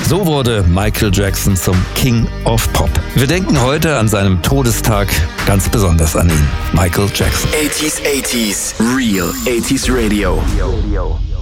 So wurde Michael Jackson zum King of Pop. Wir denken heute an seinem Todestag ganz besonders an ihn. Michael Jackson. 80s, Real 80s Radio.